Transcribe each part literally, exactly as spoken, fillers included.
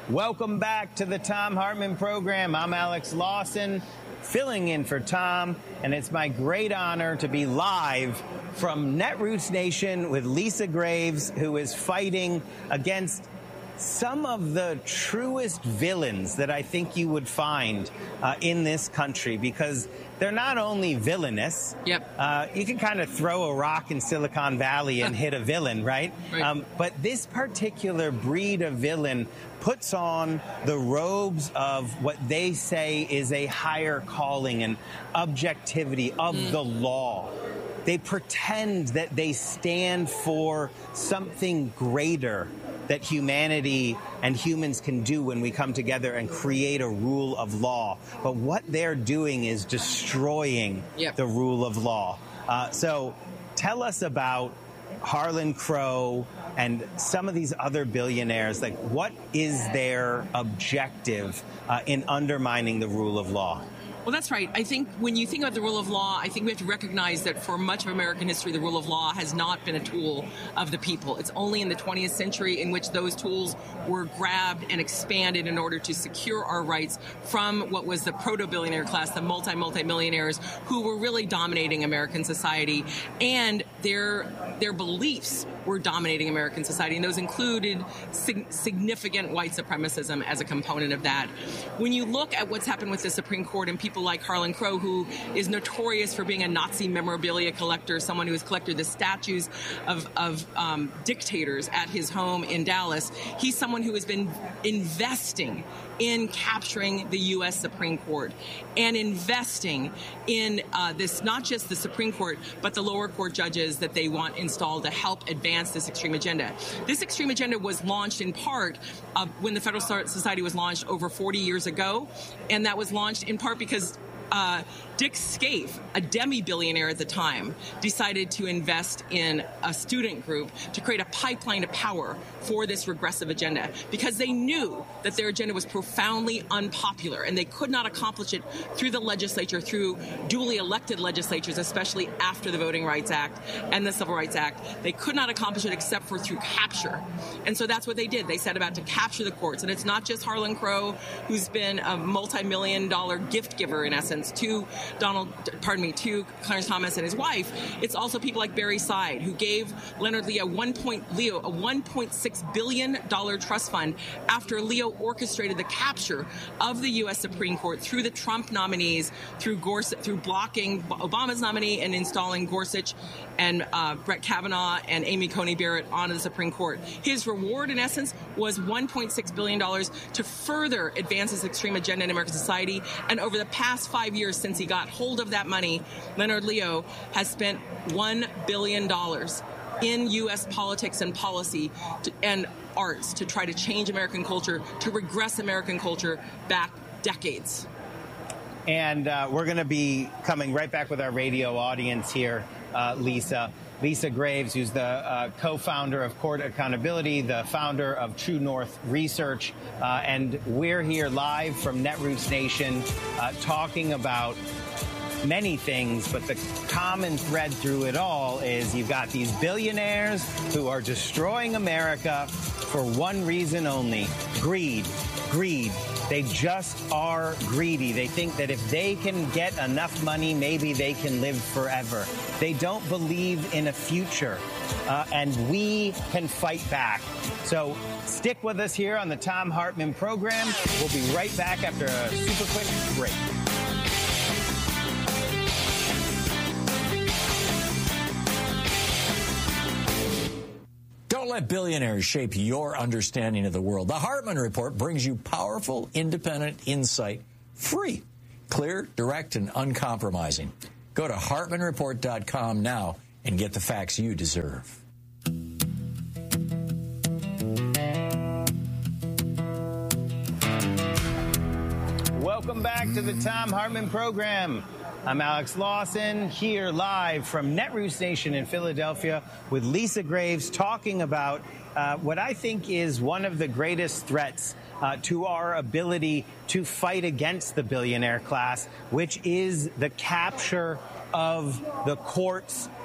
Welcome back to the Thom Hartmann program. I'm Alex Lawson, filling in for Tom, and it's my great honor to be live from Netroots Nation with Lisa Graves, who is fighting against some of the truest villains that I think you would find uh, in this country, because they're not only villainous. Yep. Uh, you can kind of throw a rock in Silicon Valley and hit a villain, right? Right. Um, but this particular breed of villain puts on the robes of what they say is a higher calling and objectivity of mm. the law. They pretend that they stand for something greater that humanity and humans can do when we come together and create a rule of law. But what they're doing is destroying yep. the rule of law. Uh, so tell us about Harlan Crow and some of these other billionaires. Like, what is their objective uh, in undermining the rule of law? Well, that's right. I think when you think about the rule of law, I think we have to recognize that for much of American history, the rule of law has not been a tool of the people. It's only in the twentieth century in which those tools were grabbed and expanded in order to secure our rights from what was the proto-billionaire class, the multi-multi-millionaires who were really dominating American society, and their their beliefs were dominating American society, and those included sig- significant white supremacism as a component of that. When you look at what's happened with the Supreme Court and people like Harlan Crow, who is notorious for being a Nazi memorabilia collector, someone who has collected the statues of, of um, dictators at his home in Dallas, he's someone who has been investing in capturing the U S Supreme Court and investing in uh, this, not just the Supreme Court, but the lower court judges that they want installed to help advance this extreme agenda. This extreme agenda was launched in part uh, when the Federal Society was launched over forty years ago, and that was launched in part because Uh, Dick Scaife, a demi-billionaire at the time, decided to invest in a student group to create a pipeline to power for this regressive agenda, because they knew that their agenda was profoundly unpopular and they could not accomplish it through the legislature, through duly elected legislatures, especially after the Voting Rights Act and the Civil Rights Act. They could not accomplish it except for through capture. And so that's what they did. They set about to capture the courts. And it's not just Harlan Crow, who's been a multi-million dollar gift giver, in essence, to Donald, pardon me, to Clarence Thomas and his wife. It's also people like Barry Seid, who gave Leonard Leo one point Leo a one point six billion dollar trust fund after Leo orchestrated the capture of the U S Supreme Court through the Trump nominees, through Gorsuch, through blocking Obama's nominee and installing Gorsuch and uh, Brett Kavanaugh and Amy Coney Barrett onto the Supreme Court. His reward, in essence, was one point six billion dollars to further advance this extreme agenda in American society. And over the past five years since he got hold of that money, Leonard Leo has spent one billion dollars in U S politics and policy to, and arts to try to change American culture, to regress American culture back decades. And uh, we're going to be coming right back with our radio audience here, uh, Lisa. Lisa Graves, who's the uh, co-founder of Court Accountability, the founder of True North Research. Uh, and we're here live from Netroots Nation uh, talking about many things, but the common thread through it all is you've got these billionaires who are destroying America for one reason only: greed. Greed. They just are greedy. They think that if they can get enough money, maybe they can live forever. They don't believe in a future, uh, and we can fight back. So stick with us here on the Thom Hartmann program. We'll be right back after a super quick break. Don't let billionaires shape your understanding of the world. The Hartmann Report brings you powerful, independent insight, free, clear, direct, and uncompromising. Go to Hartmann Report dot com now and get the facts you deserve. Welcome back to the Thom Hartmann program. I'm Alex Lawson, here live from Netroots Nation in Philadelphia with Lisa Graves, talking about uh, what I think is one of the greatest threats uh, to our ability to fight against the billionaire class, which is the capture of the courts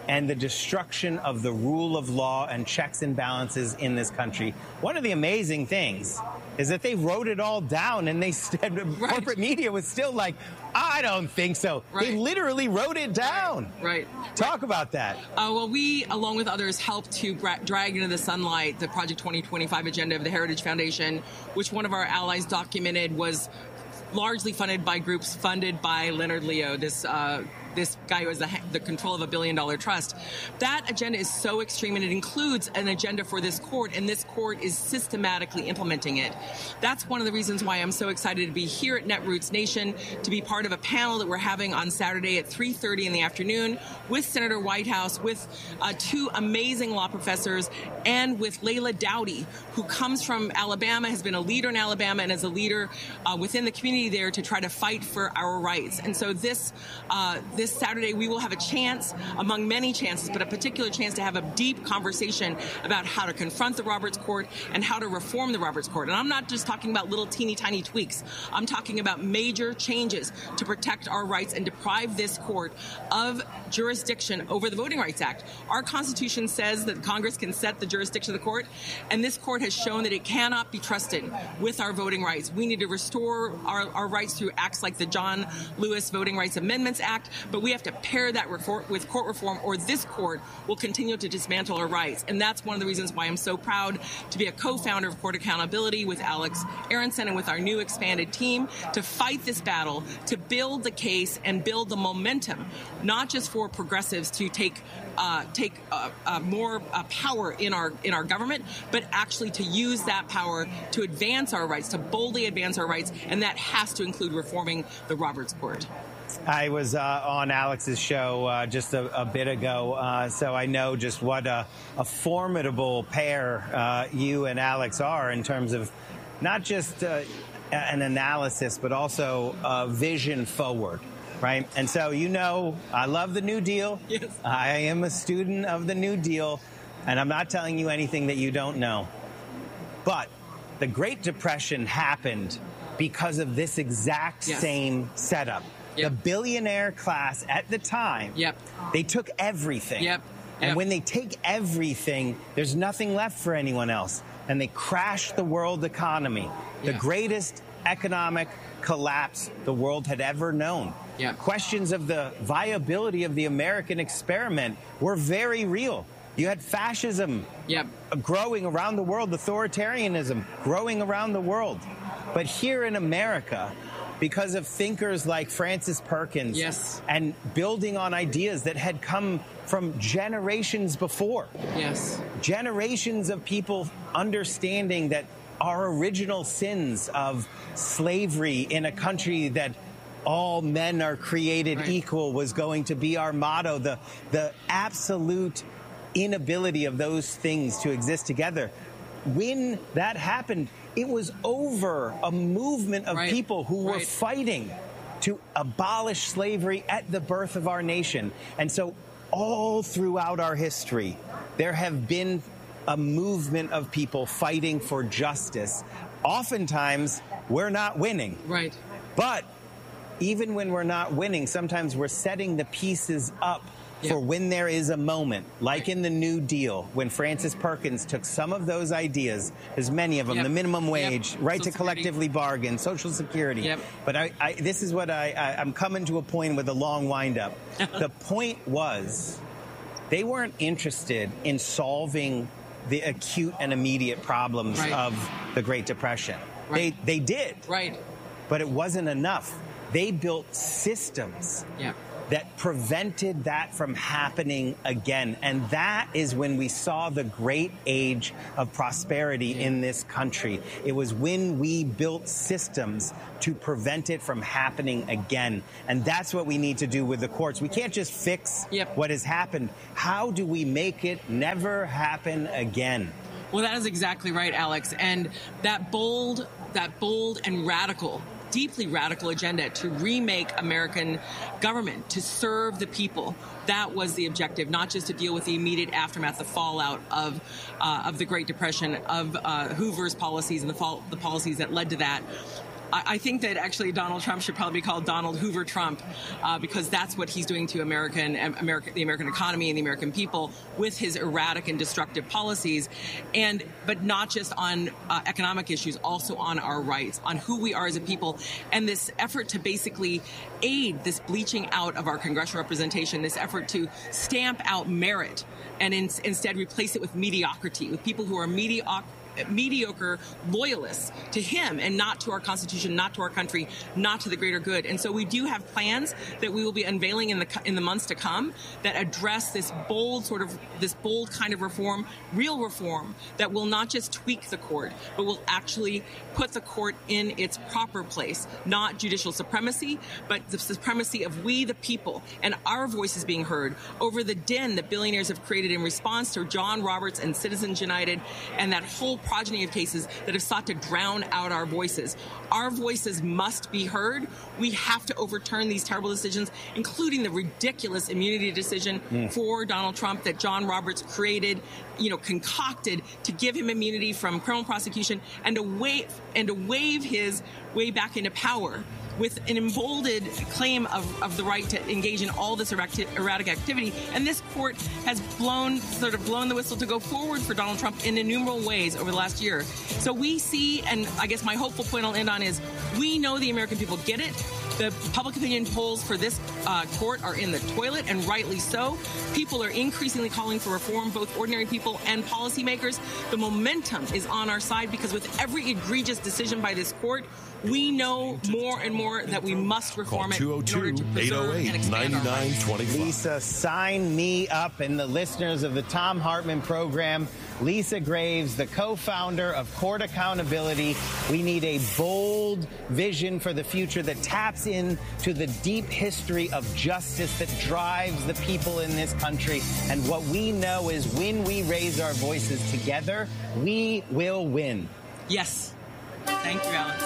and the destruction of the rule of law and checks and balances in this country. One of the amazing things is that they wrote it all down, and they st- right. corporate media was still like, I don't think so. Right. They literally wrote it down. Right. right. Talk right. about that. Uh, well, we, along with others, helped to bra- drag into the sunlight the Project twenty twenty-five agenda of the Heritage Foundation, which one of our allies documented was largely funded by groups funded by Leonard Leo, this uh, this guy who has the, the control of a billion dollar trust. That agenda is so extreme, and it includes an agenda for this court, and this court is systematically implementing it. That's one of the reasons why I'm so excited to be here at Netroots Nation, to be part of a panel that we're having on Saturday at three thirty in the afternoon with Senator Whitehouse, with uh, two amazing law professors, and with Layla Doughty, who comes from Alabama, has been a leader in Alabama, and is a leader uh, within the community there to try to fight for our rights. And so this uh, this Saturday, we will have a chance, among many chances, but a particular chance to have a deep conversation about how to confront the Roberts Court and how to reform the Roberts Court. And I'm not just talking about little teeny tiny tweaks. I'm talking about major changes to protect our rights and deprive this court of jurisdiction over the Voting Rights Act. Our Constitution says that Congress can set the jurisdiction of the court, and this court has shown that it cannot be trusted with our voting rights. We need to restore our, our rights through acts like the John Lewis Voting Rights Amendments Act, but we have to pair that with court reform, or this court will continue to dismantle our rights. And that's one of the reasons why I'm so proud to be a co-founder of Court Accountability with Alex Aronson and with our new expanded team to fight this battle, to build the case and build the momentum, not just for progressives to take uh, take uh, uh, more uh, power in our in our government, but actually to use that power to advance our rights, to boldly advance our rights, and that has to include reforming the Roberts Court. I was uh, on Alex's show uh, just a, a bit ago, uh, so I know just what a, a formidable pair uh, you and Alex are in terms of not just uh, an analysis, but also a vision forward, right? And so, you know, I love the New Deal. Yes. I am a student of the New Deal, and I'm not telling you anything that you don't know. But the Great Depression happened because of this exact yes. same setup. Yep. The billionaire class at the time, yep. they took everything. Yep. And yep. when they take everything, there's nothing left for anyone else. And they crash the world economy, the yeah. greatest economic collapse the world had ever known. Yep. Questions of the viability of the American experiment were very real. You had fascism yep. growing around the world, authoritarianism growing around the world. But here in America, because of thinkers like Francis Perkins yes. and building on ideas that had come from generations before. Yes. Generations of people understanding that our original sins of slavery in a country that all men are created right. equal was going to be our motto. The, the absolute inability of those things to exist together. When that happened, it was over a movement of right. people who right. were fighting to abolish slavery at the birth of our nation. And so all throughout our history, there have been a movement of people fighting for justice. Oftentimes, we're not winning. Right. But even when we're not winning, sometimes we're setting the pieces up for yep. when there is a moment, like in the New Deal, when Francis Perkins took some of those ideas, there's many of them, yep. the minimum wage, yep. right Social to collectively Security. bargain, Social Security. Yep. But I, I, this is what I, I, I'm coming to a point with a long wind-up. The point was, they weren't interested in solving the acute and immediate problems right. of the Great Depression. Right. They, they did. Right. But it wasn't enough. They built systems. Yep. that prevented that from happening again. And that is when we saw the great age of prosperity yeah. in this country. It was when we built systems to prevent it from happening again. And that's what we need to do with the courts. We can't just fix yep. what has happened. How do we make it never happen again? Well, that is exactly right, Alex. And that bold, that bold and radical deeply radical agenda to remake American government, to serve the people. That was the objective, not just to deal with the immediate aftermath, the fallout of uh, of the Great Depression, of uh, Hoover's policies and the, fall, the policies that led to that. I, I think that actually Donald Trump should probably be called Donald Hoover Trump, uh, because that's what he's doing to American, American, the American economy and the American people with his erratic and destructive policies, and but not just on uh, economic issues, also on our rights, on who we are as a people, and this effort to basically aid this bleaching out of our congressional representation, this effort to stamp out merit and in, instead replace it with mediocrity, with people who are mediocre. mediocre loyalists to him and not to our Constitution, not to our country, not to the greater good. And so we do have plans that we will be unveiling in the in the months to come that address this bold sort of this bold kind of reform, real reform that will not just tweak the court, but will actually put the court in its proper place, not judicial supremacy, but the supremacy of we the people and our voices being heard over the din that billionaires have created in response to John Roberts and Citizens United and that whole progeny of cases that have sought to drown out our voices. Our voices must be heard. We have to overturn these terrible decisions, including the ridiculous immunity decision mm. for Donald Trump that John Roberts created, you know, concocted to give him immunity from criminal prosecution and to waive and to waive his way back into power with an emboldened claim of, of the right to engage in all this erratic activity. And this court has blown, sort of blown the whistle to go forward for Donald Trump in innumerable ways over the last year. So we see, and I guess my hopeful point I'll end on is, we know the American people get it. The public opinion polls for this uh, court are in the toilet, and rightly so. People are increasingly calling for reform, both ordinary people and policymakers. The momentum is on our side because with every egregious decision by this court, we know more and more that we must reform it in order to preserve and expand our rights. Lisa, sign me up, and the listeners of the Thom Hartmann program. Lisa Graves, the co-founder of Court Accountability. We need a bold vision for the future that taps into the deep history of justice that drives the people in this country. And what we know is when we raise our voices together, we will win. Yes. Thank you, Alex.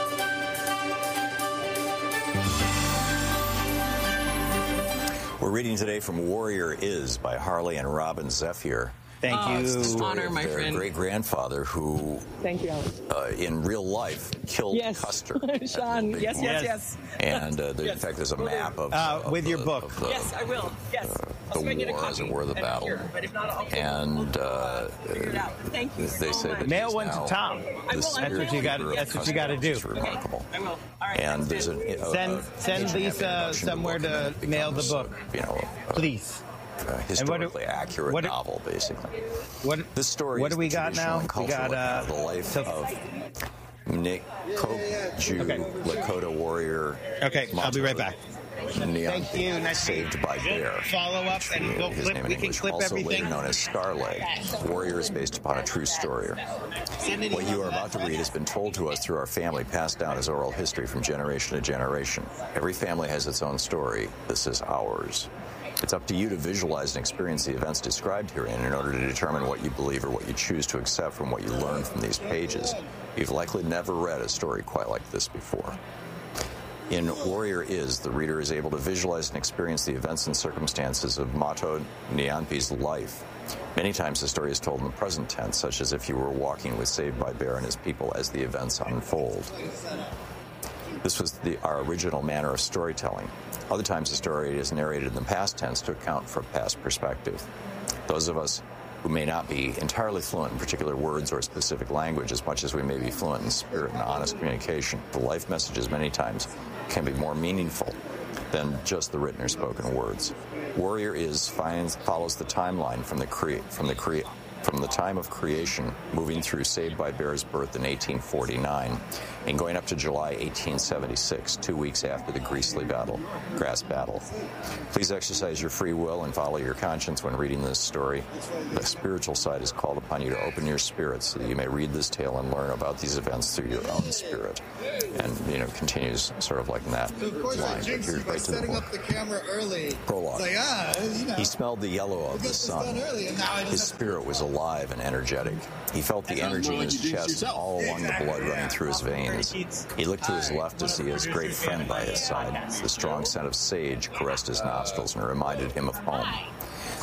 We're reading today from Warrior Is by Harley and Robin Zephyr. Thank oh, you. It's the story Honor, of my their friend. great-grandfather who, Thank you, Alex. Uh, in real life, killed yes. Custer. Sean, yes, yes, yes, yes. And uh, there, yes. in fact, there's a map of, uh, of with the, your book. The, yes, I will. Yes, uh, I'll the get a war, copy as it were, the battle. here, but if not, I'll and uh, figure it out. Thank you they so say much. that Mail one to Tom. I will, That's what you got. That's what you got to do. It's remarkable. I will. All right. And there's an, a, send a, send Lisa somewhere to mail the book, you know, uh, please. Uh, historically what, accurate what, novel, basically. What this story? What do we is got now? We got uh, the life so, of Nick Koju, okay. Lakota warrior. Okay, I'll be right back. Thank you. Nice saved by bear. Follow up and go his clip. Name in we can English, clip also everything. later known as Starlay. Warrior is based upon a true story. What you are about to read has been told to us through our family, passed down as oral history from generation to generation. Every family has its own story. This is ours. It's up to you to visualize and experience the events described herein in order to determine what you believe or what you choose to accept from what you learn from these pages. You've likely never read a story quite like this before. In Warrior Is, the reader is able to visualize and experience the events and circumstances of Mato Nyampi's life. Many times the story is told in the present tense, such as if you were walking with Saved by Bear and his people as the events unfold. This was the, our original manner of storytelling. Other times the story is narrated in the past tense to account for past perspective. Those of us who may not be entirely fluent in particular words or specific language as much as we may be fluent in spirit and honest communication, the life messages many times can be more meaningful than just the written or spoken words. Warrior Is finds, follows the timeline from the crea- from the crea- from the time of creation, moving through Saved by Bear's birth in eighteen forty-nine, and going up to July eighteen seventy-six, two weeks after the Greasley battle, Grass Battle. Please exercise your free will and follow your conscience when reading this story. The spiritual side is called upon you to open your spirit so that you may read this tale and learn about these events through your own spirit. And, you know, continues sort of like in that so of course line. I jinxed you by setting up the camera early. Prologue. It's like, ah, you know, he smelled the yellow of the sun. His spirit was alive and energetic. He felt the energy in his chest and all along the blood running through his veins. He looked to his left to see his great friend by his side. The strong scent of sage caressed his nostrils and reminded him of home.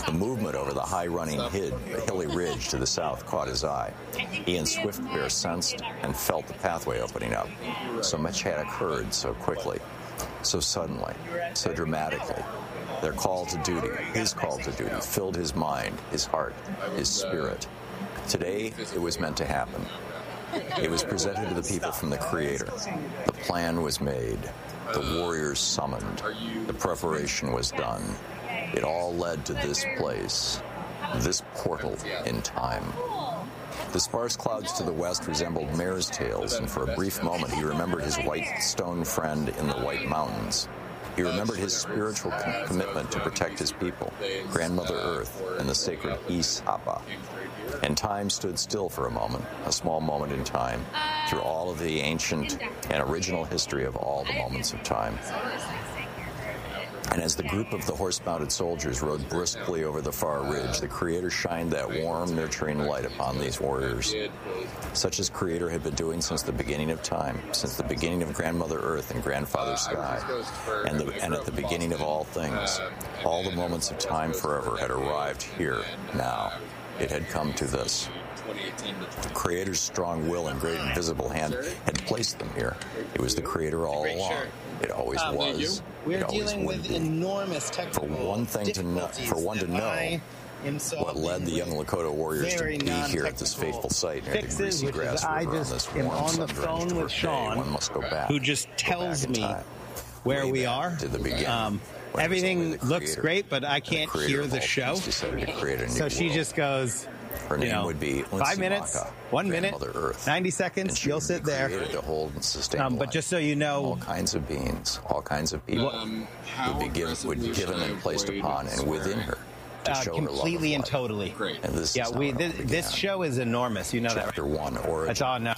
The movement over the high-running hid, hilly ridge to the south caught his eye. He and Swiftbear sensed and felt the pathway opening up. So much had occurred so quickly, so suddenly, so dramatically. Their call to duty, his call to duty, filled his mind, his heart, his spirit. Today, it was meant to happen. It was presented to the people from the Creator. The plan was made. The warriors summoned. The preparation was done. It all led to this place, this portal in time. The sparse clouds to the west resembled mare's tails, and for a brief moment he remembered his white stone friend in the White Mountains. He remembered his spiritual com- commitment to protect his people, Grandmother Earth, and the sacred Isapa. And time stood still for a moment, a small moment in time, through all of the ancient and original history of all the moments of time. And as the group of the horse-mounted soldiers rode briskly over the far ridge, the Creator shined that warm, nurturing light upon these warriors, such as Creator had been doing since the beginning of time, since the beginning of Grandmother Earth and Grandfather Sky, and, the, and at the beginning of all things. All the moments of time forever had arrived here, now. It had come to this. The Creator's strong will and great invisible hand had placed them here. It was the Creator all along. It always um, was. We're it always dealing would with be. enormous technical For one thing to know, for one to know what led the young Lakota warriors to be here at this fateful site near the Greasy Grass River on this warm, on the phone with Sean, one must go back, who just tells me where Way we back are. to the beginning. Um, when it was only everything the looks Creator. great, but I can't The Creator hear of the all show. things decided to create a new So she world. just goes, Her name you know, would be five minutes, Unsimaka, one minute, Grandmother Earth. ninety And seconds, she you'll would sit be there. created to hold and sustain Um, but life. just so you know, all kinds of beings, all kinds of people Um, would be given, would be given and placed upon and within her to uh, show her love completely of and life. totally. Great. And this Yeah, is how we it all this, began. this show is enormous. You know Chapter that. one, origin. It's on uh,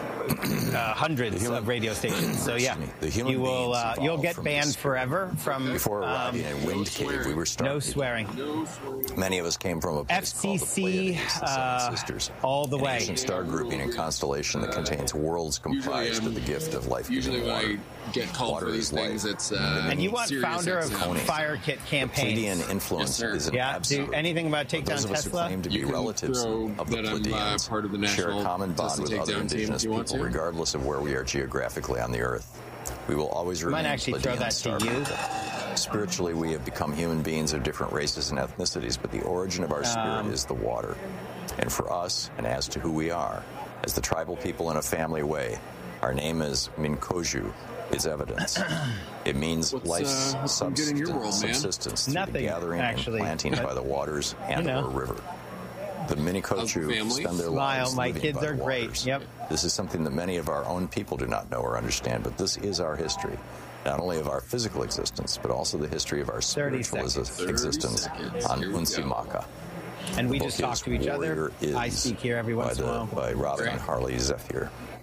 uh, hundreds human- of radio stations. So yeah, Excuse me. The human you will beings uh, evolved you'll get from banned this. forever from Before um, arriving in Wind Cave, we were starving. no swearing. Many of us came from a place called the F C C, Pleiades, the Seven uh, Sisters, all the an way. ancient star grouping and constellation that contains worlds comprised I'm- of the gift of Usually life-giving when water. I get called Water for is these things, life. it's uh, And you want Sirius founder of X M. Fire Kit Pleiadian campaigns. influence Yes, sir. is an Yeah, do absolute. anything about take For down those of us who Tesla? claim to be You can relatives throw of the that I'm, uh, Pleiadians part of the share a National common bond Tesla with other Takedown team indigenous if you want people, to. regardless of where we are geographically on the Earth. We will always I might remain actually throw Pleiadian that to star you. people. Spiritually, we have become human beings of different races and ethnicities, but the origin of our spirit Um, is the water. And for us, and as to who we are, as the tribal people in a family way, our name is Minkoju, is evidence. It means What's, life's uh, what's been subsistence, good in your world, man? subsistence through Nothing, the gathering actually, and planting but, by the waters and you know. or river. The Minikoju family? spend their Smile, lives my living kids by are the great. waters. Yep. This is something that many of our own people do not know or understand, but this is our history. Not only of our physical existence, but also the history of our thirty spiritual seconds. exi- existence seconds. on Here we go. Unsimaka. And we The just book talk is to each other. Warrior Is I speak here every by once in a the- while. By Robin Great. and Harley Zephyr.